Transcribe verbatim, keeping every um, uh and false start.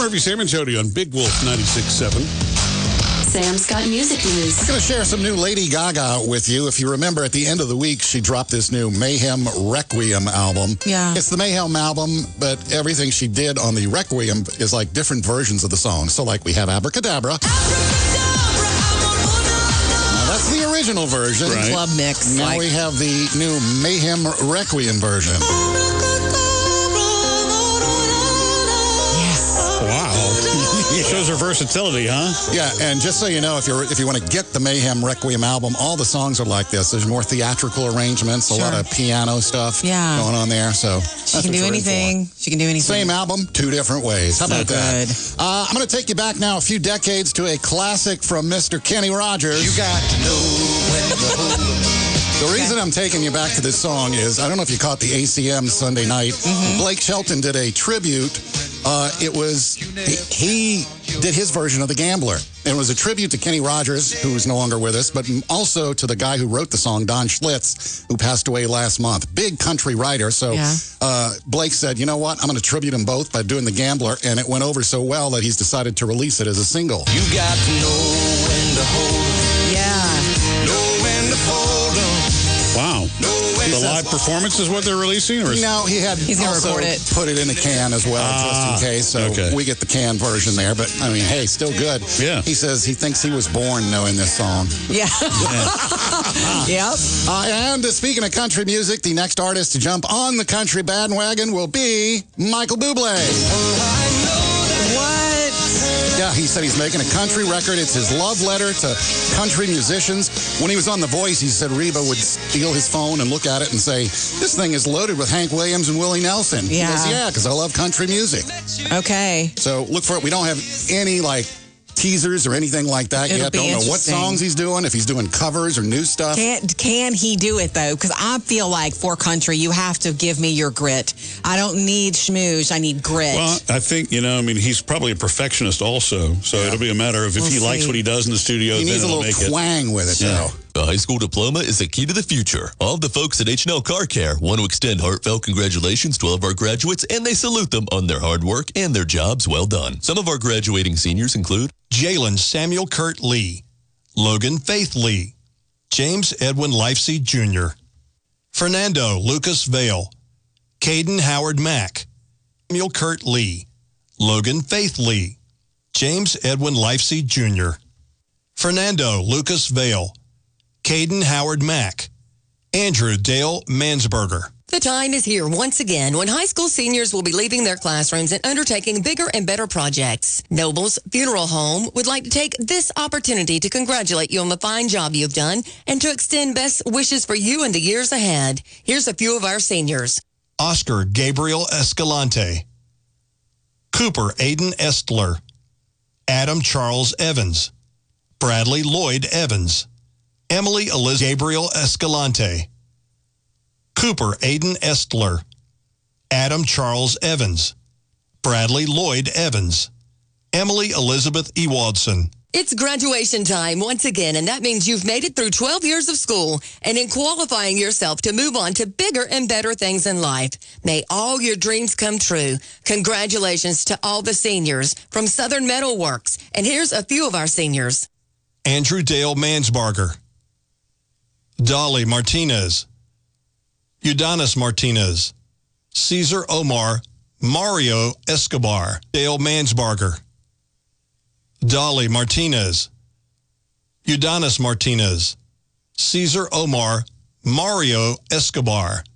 Murphy, Sam and Jody on Big Wolf ninety-six point seven. Sam's got music news. I'm going to share some new Lady Gaga with you. If you remember, at the end of the week, she dropped this new Mayhem Requiem album. Yeah. It's the Mayhem album, but everything she did on the Requiem is like different versions of the song. So, like, we have Abracadabra. Abracadabra. Now, that's the original version. Right. Club mix. Now like, we have the new Mayhem Requiem version. yes. Wow. Shows her versatility, huh? Yeah, and just so you know, if you're if you want to get the Mayhem Requiem album, all the songs are like this. There's more theatrical arrangements, a Sure. lot of piano stuff Yeah. going on there. So She that's can what do you're in anything. She can do anything. for. Same album, two different ways. How So about that? good. Uh, I'm going to take you back now a few decades to a classic from Mister Kenny Rogers. You got to know when to hold. The reason I'm taking you back to this song is, I don't know if you caught the A C M Sunday night. Mm-hmm. Blake Shelton did a tribute. Uh, it was, he, he did his version of The Gambler. And it was a tribute to Kenny Rogers, who is no longer with us, but also to the guy who wrote the song, Don Schlitz, who passed away last month. Big country writer. So Yeah. uh, Blake said, you know what? I'm going to tribute them both by doing The Gambler. And it went over so well that he's decided to release it as a single. You got to know when to hold 'em, Yeah. know when to fold 'em, Wow. know when The to live performance is what they're releasing? Or is- No, he had He's gonna also record it. put it in a can as well, Ah, just in case. So okay. we get the can version there. But, I mean, hey, still good. Yeah. He says he thinks he was born knowing this song. Yeah. Yep. Uh, and uh, speaking of country music, the next artist to jump on the country bandwagon will be Michael Bublé. What? Yeah, he said he's making a country record. It's his love letter to country musicians. When he was on The Voice, he said Reba would steal his phone and look at it and say, this thing is loaded with Hank Williams and Willie Nelson. He Yeah. goes, yeah, because I love country music. Okay. So look for it. We don't have any, like, teasers or anything like that It'll yet. be Don't know what interesting. songs he's doing, if he's doing covers or new stuff. Can can he do it though? Because I feel like for country, you have to give me your grit. I don't need schmooze. I need grit. Well, I think, you know, I mean, he's probably a perfectionist also. So it'll be a matter of if We'll he likes see. what he does in the studio, He then needs a he'll little make it. twang with it, Yeah. though. A high school diploma is the key to the future. All of the folks at H and L Car Care want to extend heartfelt congratulations to all of our graduates, and they salute them on their hard work and their jobs well done. Some of our graduating seniors include Jalen Samuel Kurt Lee, Logan Faith Lee, James Edwin Lifesey Junior, Fernando Lucas Vale, Caden Howard Mack, Samuel Kurt Lee, Logan Faith Lee, James Edwin Lifesey Junior, Fernando Lucas Vale, Caden Howard Mack, Andrew Dale Mansberger. The time is here once again when high school seniors will be leaving their classrooms and undertaking bigger and better projects. Noble's Funeral Home would like to take this opportunity to congratulate you on the fine job you've done and to extend best wishes for you in the years ahead. Here's a few of our seniors. Oscar Gabriel Escalante, Cooper Aiden Estler, Adam Charles Evans, Bradley Lloyd Evans, Emily Eliz Gabriel Escalante, Cooper Aiden Estler, Adam Charles Evans, Bradley Lloyd Evans, Emily Elizabeth Ewaldson. It's graduation time once again, and that means you've made it through twelve years of school and in qualifying yourself to move on to bigger and better things in life. May all your dreams come true. Congratulations to all the seniors from Southern Metal Works. And here's a few of our seniors. Andrew Dale Mansbarger, Dolly Martinez, Udonis Martinez, Cesar Omar, Mario Escobar, Dale Mansbarger, Dolly Martinez, Udonis Martinez, Cesar Omar, Mario Escobar,